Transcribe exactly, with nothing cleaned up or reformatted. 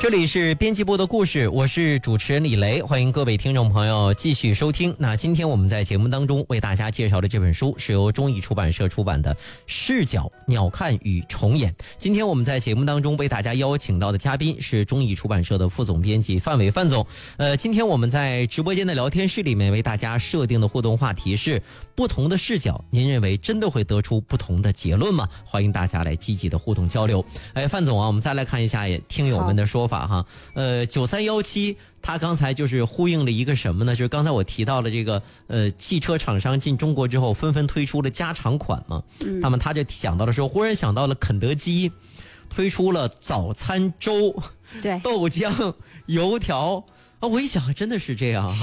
这里是编辑部的故事，我是主持人李雷，欢迎各位听众朋友继续收听。那今天我们在节目当中为大家介绍的这本书是由中译出版社出版的《视角鸟瞰与重演》。今天我们在节目当中为大家邀请到的嘉宾是中译出版社的副总编辑范伟范总。呃，今天我们在直播间的聊天室里面为大家设定的互动话题是：不同的视角，您认为真的会得出不同的结论吗？欢迎大家来积极的互动交流。哎，范总啊，我们再来看一下也听友们的说法哈。呃，九三一七他刚才就是呼应了一个什么呢？就是刚才我提到了这个呃，汽车厂商进中国之后纷纷推出了加长款嘛，嗯，那么他就想到的时候，忽然想到了肯德基推出了早餐粥， 对， 豆浆、油条啊，我一想真的是这样哈。